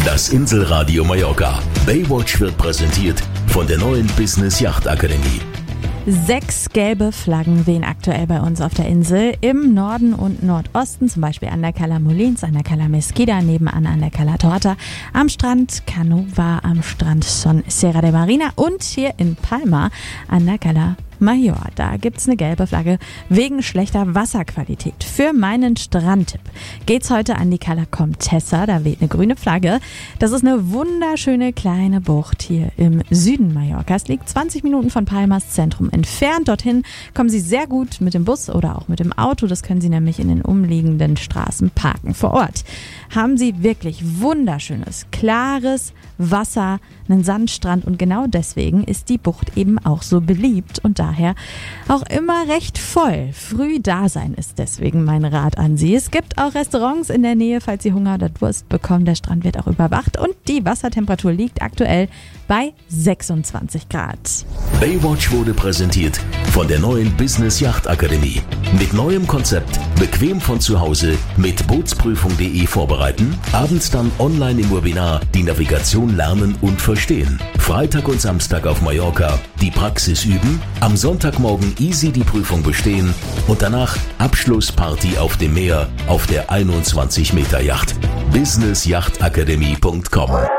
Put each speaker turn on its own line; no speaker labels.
Das Inselradio Mallorca. Baywatch wird präsentiert von der neuen Business Yacht Akademie.
6 gelbe Flaggen wehen aktuell bei uns auf der Insel. Im Norden und Nordosten, zum Beispiel an der Cala Molins, an der Cala Mesquida, nebenan an der Cala Torta, am Strand Canova, am Strand Son Serra de Marina und hier in Palma an der Cala Major. Da gibt's eine gelbe Flagge wegen schlechter Wasserqualität. Für meinen Strandtipp geht's heute an die Cala Comtessa. Da weht eine grüne Flagge. Das ist eine wunderschöne kleine Bucht hier im Süden Mallorcas. Liegt 20 Minuten von Palmas Zentrum entfernt. Dorthin kommen Sie sehr gut mit dem Bus oder auch mit dem Auto. Das können Sie nämlich in den umliegenden Straßen parken. Vor Ort haben Sie wirklich wunderschönes, klares Wasser, einen Sandstrand und genau deswegen ist die Bucht eben auch so beliebt und daher auch immer recht voll. Früh da sein ist deswegen mein Rat an Sie. Es gibt auch Restaurants in der Nähe, falls Sie Hunger oder Durst bekommen. Der Strand wird auch überwacht und die Wassertemperatur liegt aktuell bei 26 Grad.
Baywatch wurde präsentiert von der neuen Business Yacht Akademie. Mit neuem Konzept, bequem von zu Hause, mit Bootsprüfung.de vorbereiten, abends dann online im Webinar die Navigation lernen und verstehen. Freitag und Samstag auf Mallorca die Praxis üben, am Sonntagmorgen easy die Prüfung bestehen und danach Abschlussparty auf dem Meer auf der 21 Meter Yacht. businessyachtakademie.com